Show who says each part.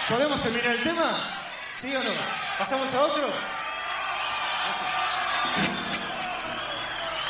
Speaker 1: ¿Podemos terminar el tema? ¿Sí o no? ¿Pasamos a otro?